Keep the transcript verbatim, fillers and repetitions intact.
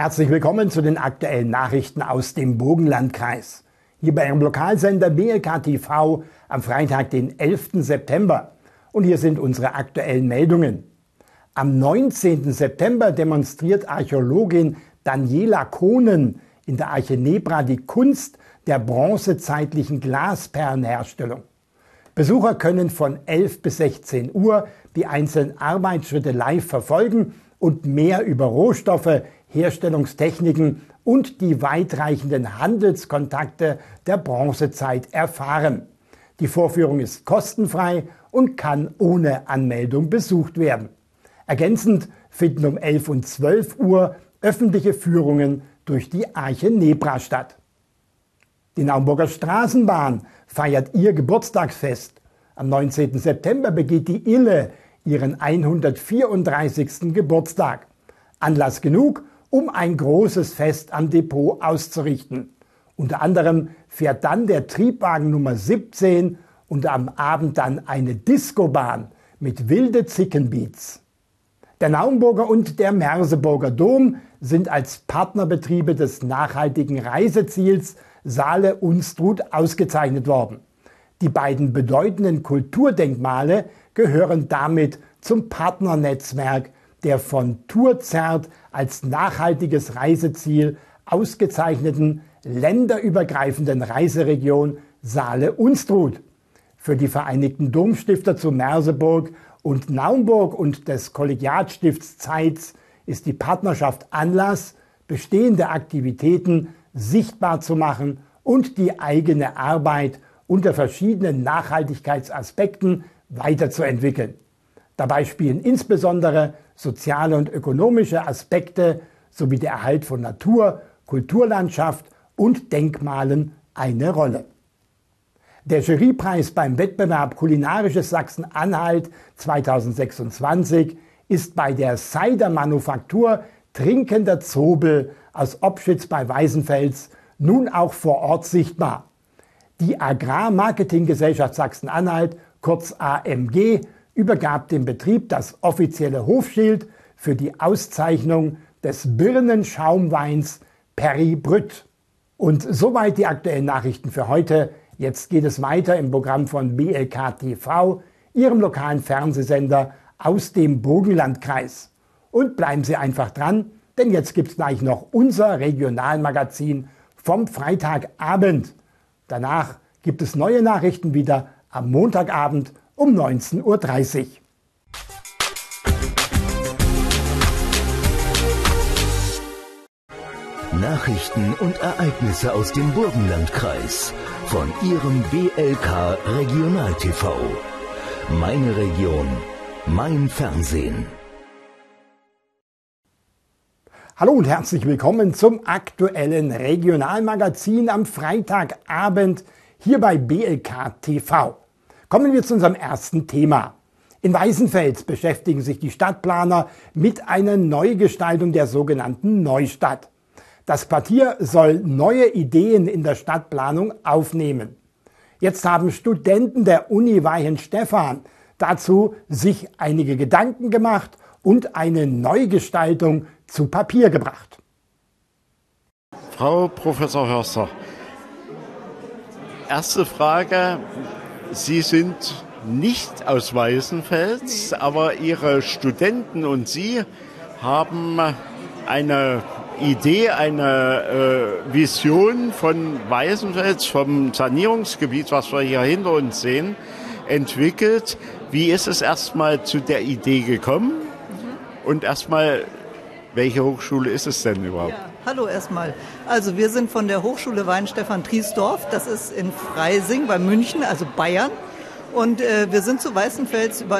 Herzlich willkommen zu den aktuellen Nachrichten aus dem Burgenlandkreis. Hier bei Ihrem Lokalsender B L K T V am Freitag, den elften September. Und hier sind unsere aktuellen Meldungen. Am neunzehnten September demonstriert Archäologin Daniela Kohnen in der Arche Nebra die Kunst der bronzezeitlichen Glasperlenherstellung. Besucher können von elf bis sechzehn Uhr die einzelnen Arbeitsschritte live verfolgen und mehr über Rohstoffe, Herstellungstechniken und die weitreichenden Handelskontakte der Bronzezeit erfahren. Die Vorführung ist kostenfrei und kann ohne Anmeldung besucht werden. Ergänzend finden um elf und zwölf Uhr öffentliche Führungen durch die Arche Nebra statt. Die Naumburger Straßenbahn feiert ihr Geburtstagsfest. Am neunzehnten September begeht die Ille ihren hundertvierunddreißigsten Geburtstag. Anlass genug, um ein großes Fest am Depot auszurichten. Unter anderem fährt dann der Triebwagen Nummer siebzehn und am Abend dann eine Discobahn mit wilde Zickenbeats. Der Naumburger und der Merseburger Dom sind als Partnerbetriebe des nachhaltigen Reiseziels Saale-Unstrut ausgezeichnet worden. Die beiden bedeutenden Kulturdenkmale gehören damit zum Partnernetzwerk der von Tourzert als nachhaltiges Reiseziel ausgezeichneten länderübergreifenden Reiseregion Saale-Unstrut. Für die Vereinigten Domstifter zu Merseburg und Naumburg und des Kollegiatstifts Zeitz ist die Partnerschaft Anlass, bestehende Aktivitäten sichtbar zu machen und die eigene Arbeit unter verschiedenen Nachhaltigkeitsaspekten weiterzuentwickeln. Dabei spielen insbesondere soziale und ökonomische Aspekte sowie der Erhalt von Natur, Kulturlandschaft und Denkmalen eine Rolle. Der Jurypreis beim Wettbewerb Kulinarisches Sachsen-Anhalt zweitausendsechsundzwanzig ist bei der Cider-Manufaktur Trinkender Zobel aus Opschitz bei Weißenfels nun auch vor Ort sichtbar. Die Agrarmarketinggesellschaft Sachsen-Anhalt, kurz A M G, übergab dem Betrieb das offizielle Hofschild für die Auszeichnung des Birnenschaumweins Perry Brütt. Und soweit die aktuellen Nachrichten für heute. Jetzt geht es weiter im Programm von B L K T V, Ihrem lokalen Fernsehsender aus dem Burgenlandkreis. Und bleiben Sie einfach dran, denn jetzt gibt es gleich noch unser Regionalmagazin vom Freitagabend. Danach gibt es neue Nachrichten wieder am Montagabend um neunzehn Uhr dreißig. Nachrichten und Ereignisse aus dem Burgenlandkreis von Ihrem B L K Regional T V. Meine Region, mein Fernsehen. Hallo und herzlich willkommen zum aktuellen Regionalmagazin am Freitagabend hier bei B L K T V. Kommen wir zu unserem ersten Thema. In Weißenfels beschäftigen sich die Stadtplaner mit einer Neugestaltung der sogenannten Neustadt. Das Quartier soll neue Ideen in der Stadtplanung aufnehmen. Jetzt haben Studenten der Uni Weihenstephan dazu sich einige Gedanken gemacht und eine Neugestaltung zu Papier gebracht. Frau Professor Hörster, erste Frage. Sie sind nicht aus Weißenfels, aber Ihre Studenten und Sie haben eine Idee, eine äh, Vision von Weißenfels, vom Sanierungsgebiet, was wir hier hinter uns sehen, entwickelt. Wie ist es erstmal zu der Idee gekommen? Mhm. Und erstmal, welche Hochschule ist es denn überhaupt? Ja, hallo erstmal. Also wir sind von der Hochschule Weihenstephan-Triesdorf. Das ist in Freising bei München, also Bayern. Und äh, wir sind zu Weißenfels über